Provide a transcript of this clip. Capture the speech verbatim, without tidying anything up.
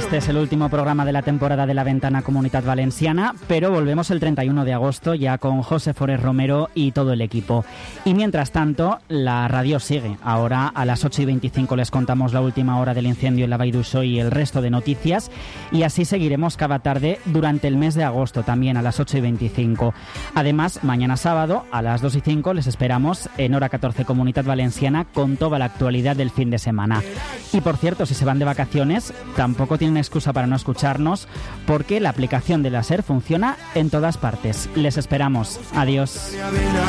Este es el último programa de la temporada de La Ventana Comunitat Valenciana, pero volvemos el treinta y uno de agosto ya con José Forés Romero y todo el equipo. Y mientras tanto, la radio sigue. Ahora a las ocho y veinticinco les contamos la última hora del incendio en la Vall d'Uixó y el resto de noticias, y así seguiremos cada tarde durante el mes de agosto, también a las ocho y veinticinco. Además, mañana sábado a las dos y cinco les esperamos en Hora catorce Comunitat Valenciana con toda la actualidad del fin de semana. Y por cierto, si se van de vacaciones, tampoco tienen excusa para no escucharnos, porque la aplicación de la SER funciona en todas partes. Les esperamos. Adiós.